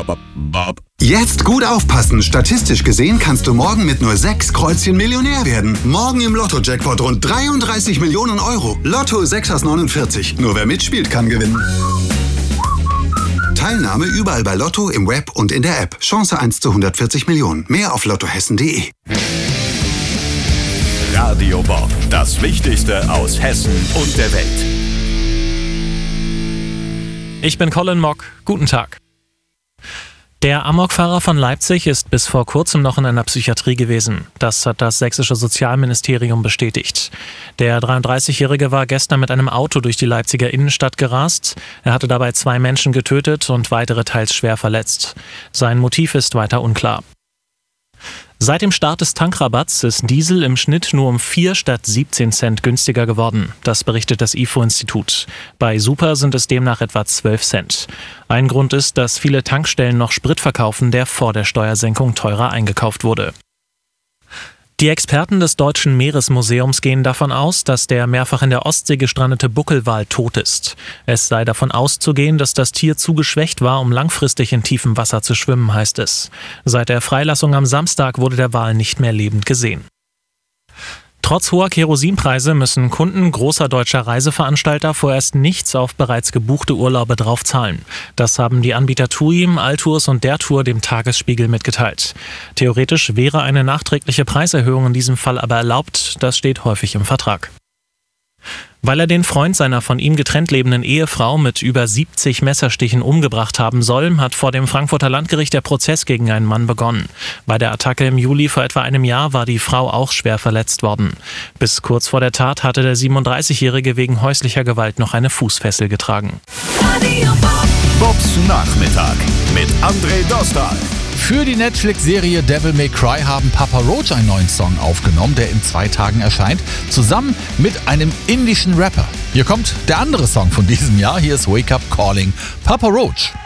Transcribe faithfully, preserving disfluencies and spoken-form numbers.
Bob. Jetzt gut aufpassen. Statistisch gesehen kannst du morgen mit nur sechs Kreuzchen Millionär werden. Morgen im Lotto-Jackpot rund dreiunddreißig Millionen Euro. Lotto sechs aus neunundvierzig. Nur wer mitspielt, kann gewinnen. Teilnahme überall bei Lotto, im Web und in der App. Chance eins zu hundertvierzig Millionen. Mehr auf lottohessen punkt de. Radio Bob. Das Wichtigste aus Hessen und der Welt. Ich bin Colin Mock. Guten Tag. Der Amokfahrer von Leipzig ist bis vor kurzem noch in einer Psychiatrie gewesen. Das hat das sächsische Sozialministerium bestätigt. Der dreiunddreißigjährige war gestern mit einem Auto durch die Leipziger Innenstadt gerast. Er hatte dabei zwei Menschen getötet und weitere teils schwer verletzt. Sein Motiv ist weiter unklar. Seit dem Start des Tankrabatts ist Diesel im Schnitt nur um vier statt siebzehn Cent günstiger geworden. Das berichtet das I F O-Institut. Bei Super sind es demnach etwa zwölf Cent. Ein Grund ist, dass viele Tankstellen noch Sprit verkaufen, der vor der Steuersenkung teurer eingekauft wurde. Die Experten des Deutschen Meeresmuseums gehen davon aus, dass der mehrfach in der Ostsee gestrandete Buckelwal tot ist. Es sei davon auszugehen, dass das Tier zu geschwächt war, um langfristig in tiefem Wasser zu schwimmen, heißt es. Seit der Freilassung am Samstag wurde der Wal nicht mehr lebend gesehen. Trotz hoher Kerosinpreise müssen Kunden großer deutscher Reiseveranstalter vorerst nichts auf bereits gebuchte Urlaube draufzahlen. Das haben die Anbieter TUI, Altours und der Tour dem Tagesspiegel mitgeteilt. Theoretisch wäre eine nachträgliche Preiserhöhung in diesem Fall aber erlaubt, das steht häufig im Vertrag. Weil er den Freund seiner von ihm getrennt lebenden Ehefrau mit über siebzig Messerstichen umgebracht haben soll, hat vor dem Frankfurter Landgericht der Prozess gegen einen Mann begonnen. Bei der Attacke im Juli vor etwa einem Jahr war die Frau auch schwer verletzt worden. Bis kurz vor der Tat hatte der siebenunddreißigjährige wegen häuslicher Gewalt noch eine Fußfessel getragen. Bobs Nachmittag mit André Dostal. Für die Netflix-Serie Devil May Cry haben Papa Roach einen neuen Song aufgenommen, der in zwei Tagen erscheint, zusammen mit einem indischen Rapper. Hier kommt der andere Song von diesem Jahr, hier ist Wake Up Calling, Papa Roach.